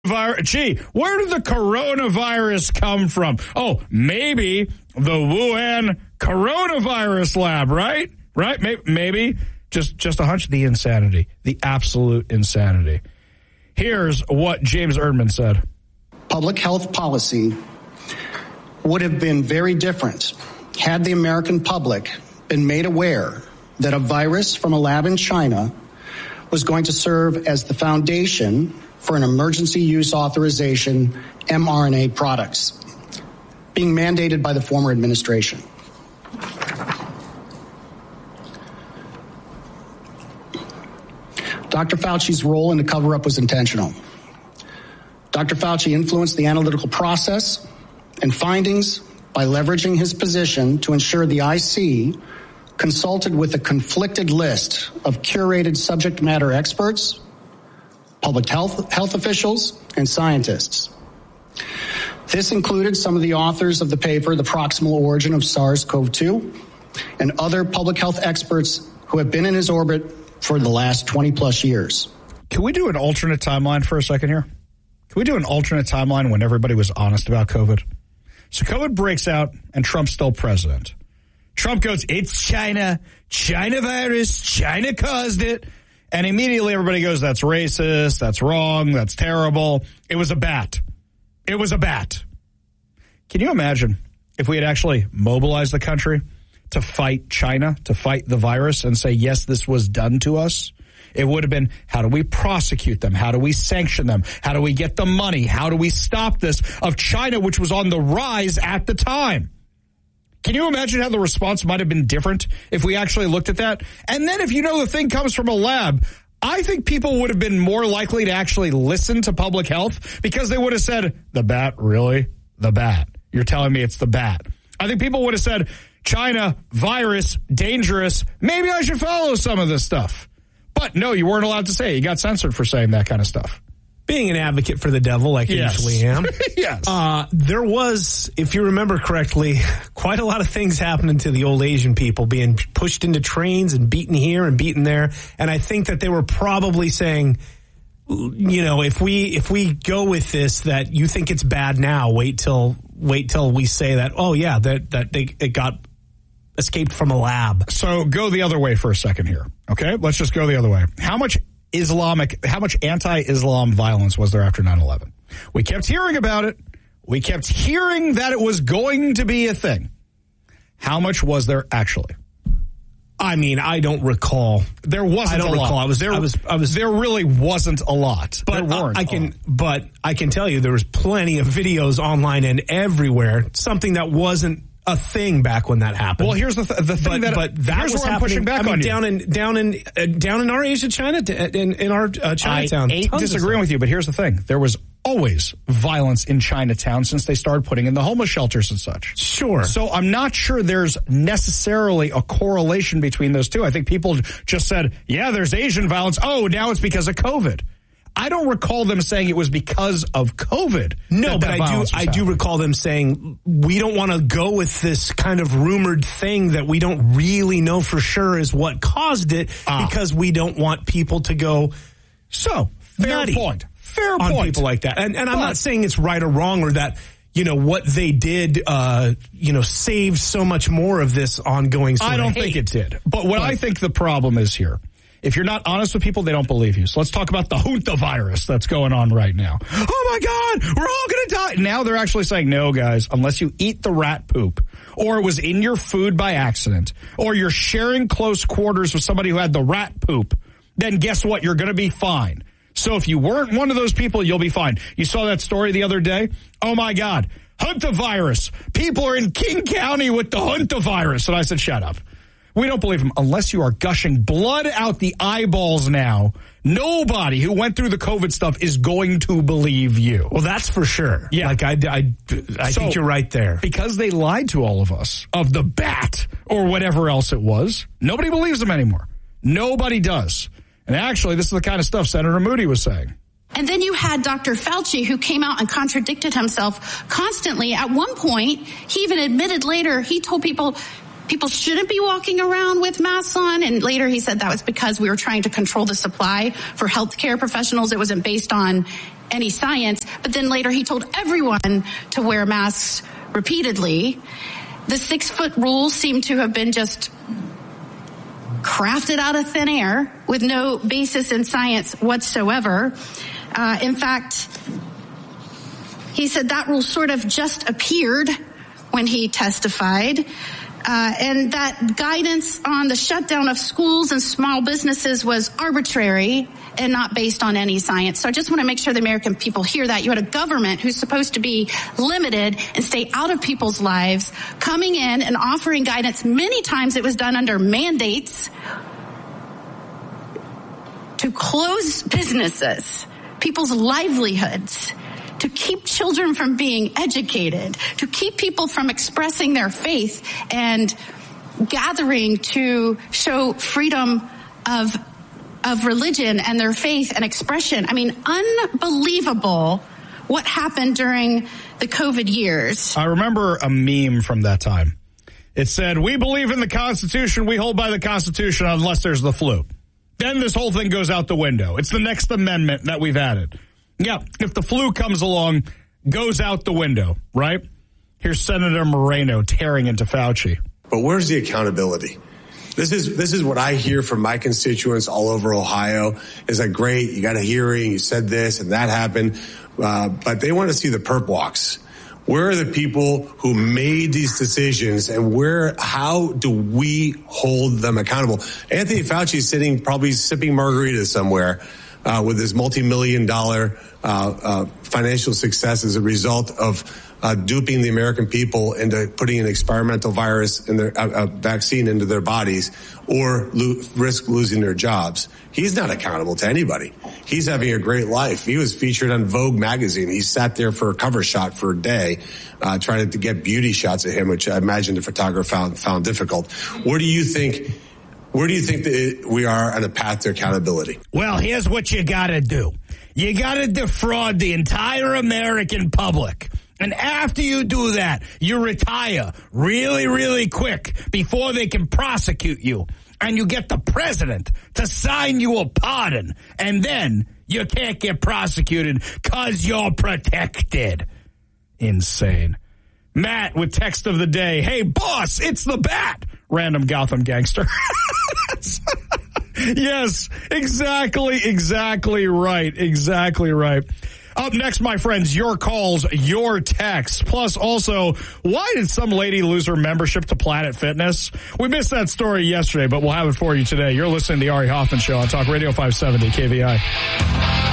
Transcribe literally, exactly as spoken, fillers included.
virus. Gee, where did the coronavirus come from? Oh, maybe the Wuhan coronavirus lab, right? Right? Maybe, maybe. Just, just a hunch. The insanity. The absolute insanity. Here's what James Erdman said. Public health policy would have been very different had the American public been made aware that a virus from a lab in China was going to serve as the foundation for an emergency use authorization mRNA products being mandated by the former administration. Doctor Fauci's role in the cover-up was intentional. Doctor Fauci influenced the analytical process and findings by leveraging his position to ensure the I C consulted with a conflicted list of curated subject matter experts, public health, health officials, and scientists. This included some of the authors of the paper, The Proximal Origin of SARS-C o V two, and other public health experts who have been in his orbit for the last twenty plus years. Can we do an alternate timeline for a second here? Can we do an alternate timeline when everybody was honest about COVID? So COVID breaks out and Trump's still president. Trump goes, it's China, China virus, China caused it. And immediately everybody goes, that's racist, that's wrong, that's terrible. It was a bat. It was a bat. Can you imagine if we had actually mobilized the country to fight China, to fight the virus and say, yes, this was done to us? It would have been, how do we prosecute them? How do we sanction them? How do we get the money? How do we stop this of China, which was on the rise at the time? Can you imagine how the response might have been different if we actually looked at that? And then if you know the thing comes from a lab, I think people would have been more likely to actually listen to public health because they would have said, the bat, really? The bat. You're telling me it's the bat. I think people would have said, China, virus, dangerous. Maybe I should follow some of this stuff. But no, you weren't allowed to say it. You got censored for saying that kind of stuff. Being an advocate for the devil, like yes. I usually am. yes. Uh, there was, if you remember correctly, quite a lot of things happening to the old Asian people, being pushed into trains and beaten here and beaten there. And I think that they were probably saying, you know, if we if we go with this, that you think it's bad now, wait till wait till we say that, oh, yeah, that, that they, it got escaped from a lab. So go the other way for a second here. Okay, let's just go the other way. How much Islamic, how much anti-Islam violence was there after nine eleven? We kept hearing about it. We kept hearing that it was going to be a thing. How much was there actually? I mean, I don't recall. There wasn't I don't a recall. lot. I was, there, I was, I was, there really wasn't a lot. But there weren't I can, a lot. but I can tell you there was plenty of videos online and everywhere. Something that wasn't a thing back when that happened. Well, here's the th- the thing but, that but that here's was where I'm pushing back I mean, on down you. in down in uh, down in our Asia, China, in, in our uh, Chinatown. I ain't Tons disagreeing with you, but here's the thing: there was always violence in Chinatown since they started putting in the homeless shelters and such. Sure. So I'm not sure there's necessarily a correlation between those two. I think people just said, "Yeah, there's Asian violence. Oh, now it's because of COVID." I don't recall them saying it was because of COVID. No, that but that I do. I do recall them saying we don't want to go with this kind of rumored thing that we don't really know for sure is what caused it ah. because we don't want people to go. So fair nutty point. Fair on point. People like that, and and I'm but, not saying it's right or wrong or that you know what they did. Uh, you know, saved so much more of this ongoing. Sort I don't of hate. think it did. But what but, I think the problem is here. If you're not honest with people, they don't believe you. So let's talk about the Junta virus that's going on right now. Oh, my God, we're all going to die. Now they're actually saying, no, guys, unless you eat the rat poop or it was in your food by accident or you're sharing close quarters with somebody who had the rat poop, then guess what? You're going to be fine. So if you weren't one of those people, you'll be fine. You saw that story the other day? Oh, my God, Junta virus. People are in King County with the Junta virus. And I said, shut up. We don't believe him unless you are gushing blood out the eyeballs now. Nobody who went through the COVID stuff is going to believe you. Well, that's for sure. Yeah. Like, I, I, I so, think you're right there. Because they lied to all of us of the bat or whatever else it was, nobody believes them anymore. Nobody does. And actually, this is the kind of stuff Senator Moody was saying. And then you had Doctor Fauci, who came out and contradicted himself constantly. At one point, he even admitted later, he told people... people shouldn't be walking around with masks on. And later he said that was because we were trying to control the supply for healthcare professionals. It wasn't based on any science, but then later he told everyone to wear masks repeatedly. The six-foot rule seemed to have been just crafted out of thin air with no basis in science whatsoever. Uh, in fact, he said that rule sort of just appeared when he testified. Uh, and that guidance on the shutdown of schools and small businesses was arbitrary and not based on any science. So I just want to make sure the American people hear that. You had a government who's supposed to be limited and stay out of people's lives, coming in and offering guidance. Many times it was done under mandates to close businesses, people's livelihoods, to keep children from being educated, to keep people from expressing their faith and gathering to show freedom of of religion and their faith and expression. I mean, unbelievable what happened during the COVID years. I remember a meme from that time. It said, "We believe in the Constitution. We hold by the Constitution unless there's the flu." Then this whole thing goes out the window. It's the next amendment that we've added. Yeah, if the flu comes along, goes out the window, right? Here's Senator Moreno tearing into Fauci. But where's the accountability? This is this is what I hear from my constituents all over Ohio. Is like, great, you got a hearing, you said this and that happened, uh, but they want to see the perp walks. Where are the people who made these decisions, and where? How do we hold them accountable? Anthony Fauci is sitting, probably sipping margaritas somewhere, Uh, with his multi-million dollar uh, uh, financial success as a result of uh, duping the American people into putting an experimental virus in their uh, uh, vaccine into their bodies, or lo- risk losing their jobs. He's not accountable to anybody. He's having a great life. He was featured on Vogue magazine. He sat there for a cover shot for a day, uh, trying to get beauty shots of him, which I imagine the photographer found, found difficult. Where do you think? Where do you think that we are on a path to accountability? Well, here's what you got to do. You got to defraud the entire American public. And after you do that, you retire really, really quick before they can prosecute you. And you get the president to sign you a pardon. And then you can't get prosecuted because you're protected. Insane. Matt with text of the day. Hey, boss, it's the Bat. Random Gotham gangster. Yes, exactly, exactly right, exactly right. Up next, my friends, your calls, your texts. Plus, also, why did some lady lose her membership to Planet Fitness? We missed that story yesterday, but we'll have it for you today. You're listening to the Ari Hoffman Show on Talk Radio five seventy K V I.